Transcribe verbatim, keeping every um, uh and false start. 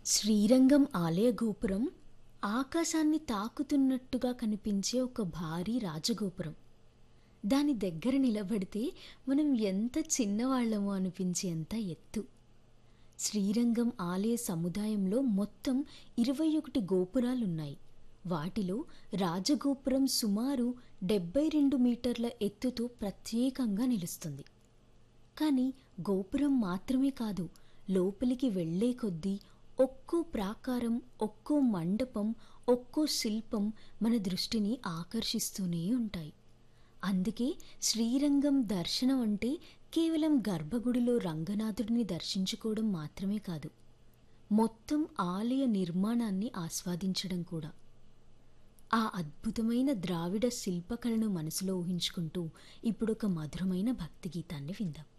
శ్రీరంగం ఆలయ గోపురం ఆకాశాన్ని తాకుతున్నట్టుగా కనిపించే ఒక భారీ రాజగోపురం. దాని దగ్గర నిలబడితే మనం ఎంత చిన్నవాళ్ళమో అనిపించేంత ఎత్తు. శ్రీరంగం ఆలయ సముదాయంలో మొత్తం ఇరవై ఒకటి గోపురాలున్నాయి. వాటిలో రాజగోపురం సుమారు డెబ్బై రెండు మీటర్ల ఎత్తుతో ప్రత్యేకంగా నిలుస్తుంది. కానీ గోపురం మాత్రమే కాదు, లోపలికి వెళ్ళే కొద్దీ ఒక్కో ప్రాకారం, ఒక్కో మండపం, ఒక్కో శిల్పం మన దృష్టిని ఆకర్షిస్తూనే ఉంటాయి. అందుకే శ్రీరంగం దర్శనం అంటే కేవలం గర్భగుడిలో రంగనాథుడిని దర్శించుకోవడం మాత్రమే కాదు, మొత్తం ఆలయ నిర్మాణాన్ని ఆస్వాదించడం కూడా. ఆ అద్భుతమైన ద్రావిడ శిల్పకళను మనసులో ఊహించుకుంటూ ఇప్పుడొక మధురమైన భక్తి గీతాన్ని విందాం.